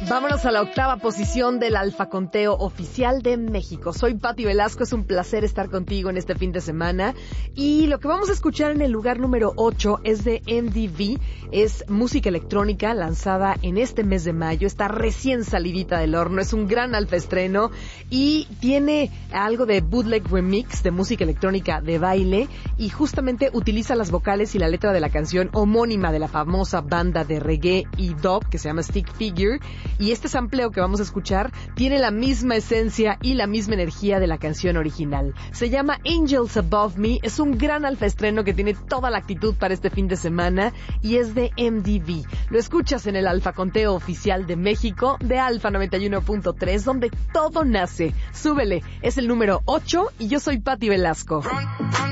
Vámonos a la octava posición del Alfa Conteo Oficial de México. Soy Pati Velasco, es un placer estar contigo en este fin de semana. Y lo que vamos a escuchar en el lugar número 8 es de MDV. Es música electrónica lanzada en este mes de mayo. Está recién salidita del horno. Es un gran alfa estreno y tiene algo de bootleg remix de música electrónica de baile. Y justamente utiliza las vocales y la letra de la canción homónima de la famosa banda de reggae y dub que se llama Stick Figure. Y este sampleo que vamos a escuchar tiene la misma esencia y la misma energía de la canción original. Se llama Angels Above Me, es un gran alfa estreno que tiene toda la actitud para este fin de semana y es de MDV. Lo escuchas en el Alfa Conteo Oficial de México de Alfa 91.3, donde todo nace. Súbele, es el número 8 y yo soy Pati Velasco.